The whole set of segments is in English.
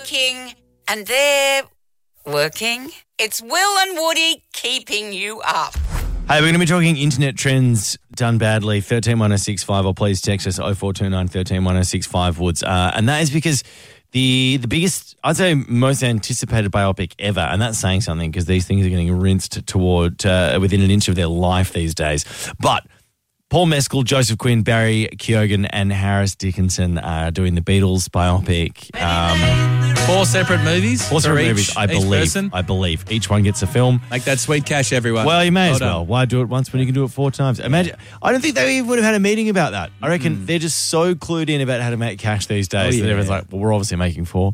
working and they're working. It's Will and Woody keeping you up. Hey, we're going to be talking internet trends done badly. 131065, or please text us 0429 131065 Woods. And that is because the biggest, I'd say most anticipated biopic ever, and that's saying something because these things are getting rinsed toward within an inch of their life these days. But Paul Mescal, Joseph Quinn, Barry Keoghan and Harris Dickinson are doing the Beatles biopic. 4 separate movies? Four separate movies, each I believe. Each one gets a film. Make that sweet cash, everyone. Well, you may as well. Why do it once when you can do it 4 times? Imagine. I don't think they even would have had a meeting about that. I reckon they're just so clued in about how to make cash these days that everyone's like, well, we're obviously making 4.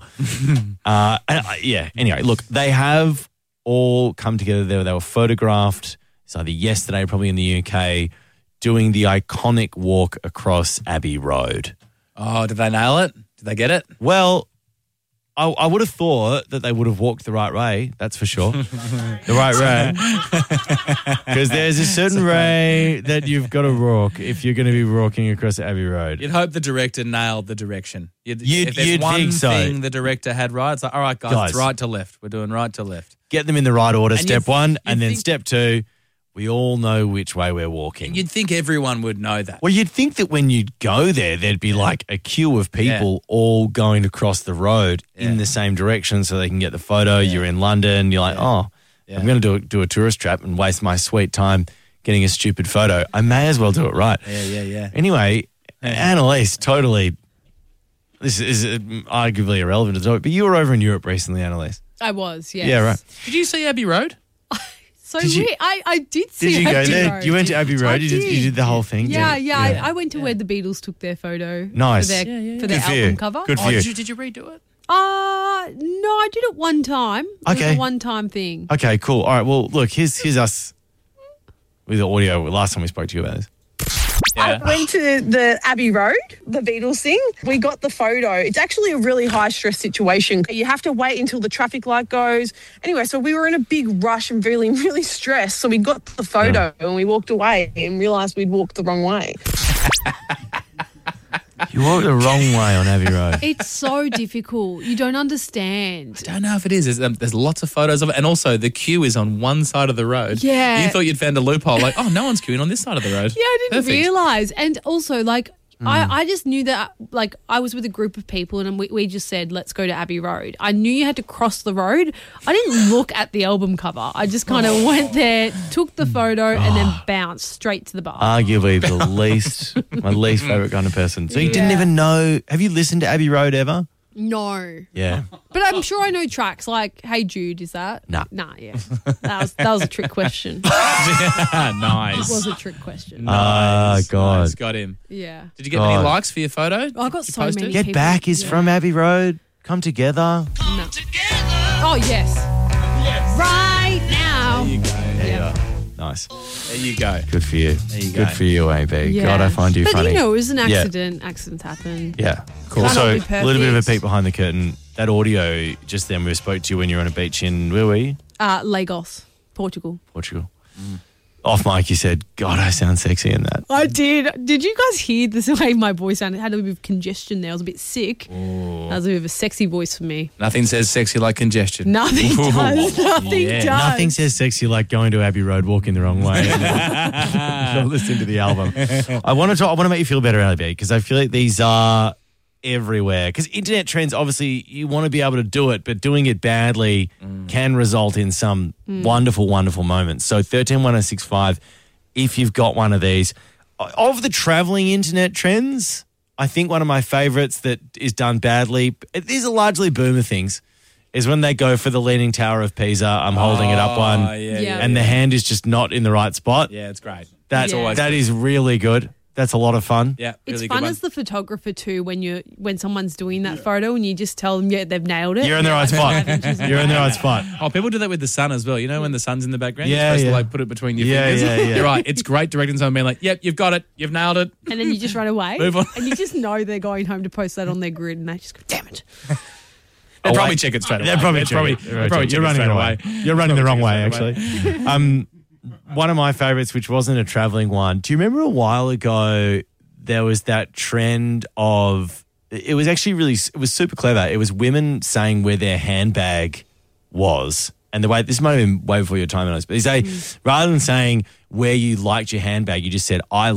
Anyway, look, they have all come together. They were photographed. It's either yesterday, probably in the UK, doing the iconic walk across Abbey Road. Oh, did they nail it? Did they get it? Well, I would have thought that they would have walked the right way, that's for sure. The right way. Because there's a certain way that you've got to walk if you're going to be walking across Abbey Road. You'd hope the director nailed the direction. If You'd there's one think so. thing the director had right, it's like, all right, guys, it's right to left. We're doing right to left. Get them in the right order, step 1, and then think- step 2, we all know which way we're walking. You'd think everyone would know that. Well, you'd think that when you'd go there, there'd be like a queue of people all going across the road in the same direction so they can get the photo. You're in London. You're like, I'm going to do a tourist trap and waste my sweet time getting a stupid photo. I may as well do it right. Yeah. Anyway, Annalise, totally, this is arguably irrelevant to the topic, but you were over in Europe recently, Annalise. I was, yes. Yeah, right. Did you see Abbey Road? So Did you- weird. I did see Did you go Abbey there? Road. You went to Abbey Road? I You did the whole thing? Yeah. Yeah. I went to where the Beatles took their photo Nice. for their, for their Good for you. album cover. Good for you. Did you redo it? No, I did it one time. It Okay. was a one-time thing. Okay, cool. All right, well, look, here's us with the audio last time we spoke to you about this. I went to the Abbey Road, the Beatles thing. We got the photo. It's actually a really high-stress situation. You have to wait until the traffic light goes. Anyway, so we were in a big rush and feeling really stressed. So we got the photo and we walked away and realised we'd walked the wrong way. You walked the wrong way on Abbey Road. It's so difficult. You don't understand. I don't know if it is. There's lots of photos of it. And also, the queue is on one side of the road. Yeah. You thought you'd found a loophole. Like, no one's queuing on this side of the road. Yeah, I didn't Perfect. realise. And also, like, I just knew that, like, I was with a group of people and we just said, let's go to Abbey Road. I knew you had to cross the road. I didn't look at the album cover. I just kind of went there, took the photo and then bounced straight to the bar. Arguably my least favourite kind of person. So you didn't even know, have you listened to Abbey Road ever? No. Yeah. But I'm sure I know tracks like Hey Jude, is that? Nah. Yeah. That was a trick question. It Nice. was a trick question. Nice. God. Nice. Got him. Yeah. Did you get many God. likes for your photo? I got Did you so post many. it? Get people- Back is yeah. from Abbey Road. Come together. No. Oh, yes. Right now. There you go. Yeah. Nice. There you go. Good for you. There you Good go. for you, AB. Yeah. God, I find you but funny. you know, it was an Yeah. accident. Accidents happen. Yeah, cool. Can't all So be a little bit of a perfect. peek behind the curtain. That audio just then we spoke to you when you were on a beach in, where were you? Lagos, Portugal. Portugal. Off mic, you said, God, I sound sexy in that. I did. Did you guys hear the way my voice sounded? It had a bit of congestion there. I was a bit sick. That was a bit of a sexy voice for me. Nothing says sexy like congestion. Nothing does. Nothing Yeah. does. Nothing says sexy like going to Abbey Road, walking the wrong way, not listening to the album. I want to make you feel better, AB, because I feel like these are everywhere. Because internet trends, obviously, you want to be able to do it, but doing it badly can result in some wonderful, wonderful moments. So 131065, if you've got one of these. Of the traveling internet trends, I think one of my favorites that is done badly, these are largely boomer things, is when they go for the Leaning Tower of Pisa. I'm holding it up one, Yeah. and the hand is just not in the right spot. Yeah, it's great. That, Yeah. that is really good. That's a lot of fun. Yeah, It's really fun good one. as the photographer too when someone's doing that photo and you just tell them, yeah, they've nailed it. You're in the right spot. You're in the right spot. Oh, people do that with the sun as well. You know when the sun's in the background? Yeah, You're supposed yeah. to like put it between your Yeah, fingers. yeah. You're right. It's great directing someone being like, yep, you've got it. You've nailed it. And then you just run away. Move on. And you just know they're going home to post that on their grid and they just go, damn it. They'll probably wait. check it straight away. They're probably They'll checking it. they'll probably check You're it running straight away. away. You're running the wrong way, Probably check it actually. One of my favorites, which wasn't a traveling one. Do you remember a while ago there was that trend of it was actually it was super clever. It was women saying where their handbag was. And the way, this might have been way before your time on us, but they say, rather than saying where you liked your handbag, you just said, I